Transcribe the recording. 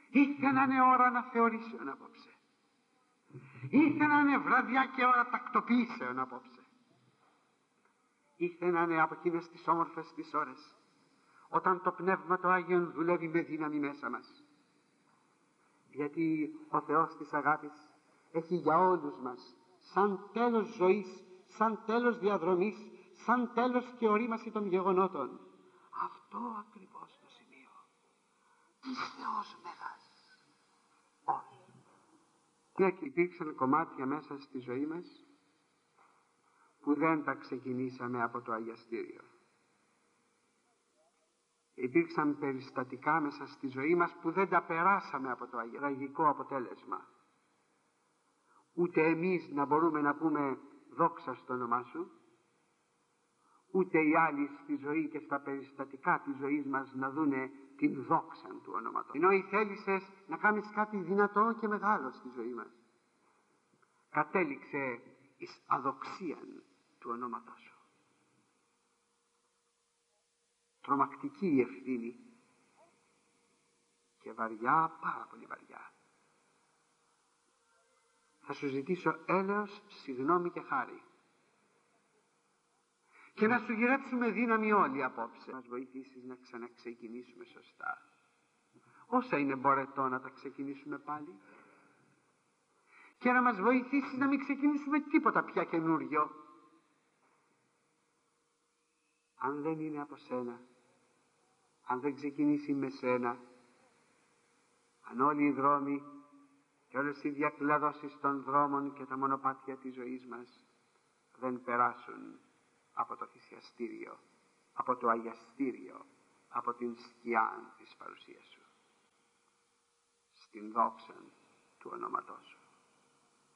Ήρθε να είναι ώρα αναθεωρήσεων απόψε. Ήρθε να είναι βραδιά και ώρα τακτοποιήσεων απόψε. Ήρθε να είναι από εκείνες τις όμορφες τις ώρες όταν το Πνεύμα το Άγιον δουλεύει με δύναμη μέσα μας. Γιατί ο Θεός της αγάπης έχει για όλους μας σαν τέλος ζωής, σαν τέλος διαδρομής, σαν τέλος και ορίμαση των γεγονότων αυτό ακριβώς το σημείο. Τι Θεός Μέγας. Όχι. Και υπήρξαν κομμάτια μέσα στη ζωή μας που δεν τα ξεκινήσαμε από το αγιαστήριο. Υπήρξαν περιστατικά μέσα στη ζωή μας που δεν τα περάσαμε από το αγιαστικό αποτέλεσμα. Ούτε εμείς να μπορούμε να πούμε δόξα στο όνομά σου, ούτε οι άλλοι στη ζωή και στα περιστατικά της ζωής μας να δούνε την δόξα του ονόματος. Ενώ οι θέλησες να κάνεις κάτι δυνατό και μεγάλο στη ζωή μας, κατέληξε εις αδοξίαν του ονόματός σου. Τρομακτική η ευθύνη και βαριά, πάρα πολύ βαριά. Θα σου ζητήσω έλεος, συγγνώμη και χάρη και να σου γυρέψουμε δύναμη όλοι απόψε. Μας βοηθήσεις να ξαναξεκινήσουμε σωστά. Όσα είναι μπορετό να τα ξεκινήσουμε πάλι και να μας βοηθήσεις να μην ξεκινήσουμε τίποτα πια καινούριο. Αν δεν είναι από σένα, αν δεν ξεκινήσει με σένα, αν όλοι οι δρόμοι και όλες οι διακλαδώσεις των δρόμων και τα μονοπάτια της ζωής μας δεν περάσουν από το θυσιαστήριο, από το αγιαστήριο, από την σκιά της παρουσίας σου, στην δόξα του ονόματός σου.